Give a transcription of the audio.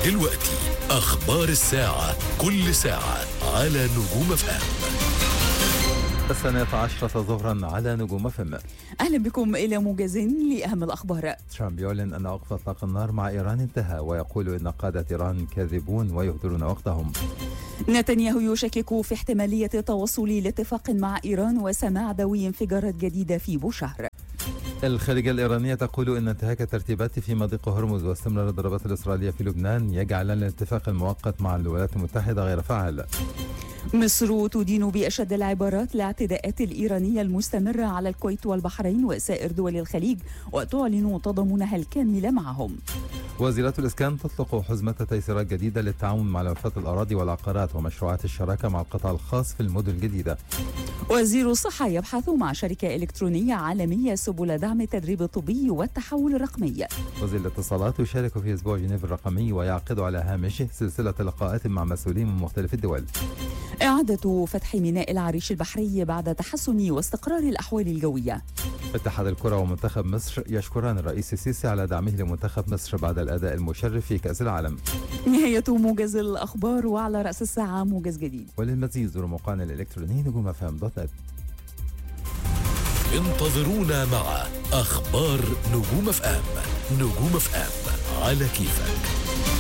دلوقتي أخبار الساعة، كل ساعة على نجوم FM. 12 ظهرا على نجوم FM. أهلا بكم إلى موجز لأهم الأخبار. ترامب يعلن أن وقف إطلاق النار مع إيران انتهى، ويقول إن قادة إيران كاذبون ويهدرون وقتهم. نتنياهو يشكك في احتمالية التوصل لاتفاق مع إيران وسماع دوي انفجارات جديدة في بوشهر. الخارجية الإيرانية تقول إن انتهاك الترتيبات في مضيق هرمز واستمرار الضربات الإسرائيلية في لبنان يجعل الاتفاق المؤقت مع الولايات المتحدة غير فاعل. مصر تدين بأشد العبارات الاعتداءات الإيرانية المستمرة على الكويت والبحرين وسائر دول الخليج، وتعلن تضامنها الكامل معهم. وزيرة الإسكان تطلق حزمة تيسيرات جديدة للتعاون مع ملفات الأراضي والعقارات ومشروعات الشراكة مع القطاع الخاص في المدن الجديدة. وزير الصحة يبحث مع شركة إلكترونية عالمية سبل دعم التدريب الطبي والتحول الرقمي. وزير الاتصالات يشارك في أسبوع جنيف الرقمي ويعقد على هامشه سلسلة لقاءات مع مسؤولين من مختلف الدول. إعادة فتح ميناء العريش البحري بعد تحسن واستقرار الأحوال الجوية. اتحاد الكرة ومنتخب مصر يشكران الرئيس السيسي على دعمه لمنتخب مصر بعد الأداء المشرف في كأس العالم. نهاية موجز الأخبار، وعلى رأس الساعة موجز جديد. وللمزيد زوروا موقعنا الإلكتروني نجوم FM.net. انتظرونا مع أخبار نجوم FM. نجوم FM على كيفك.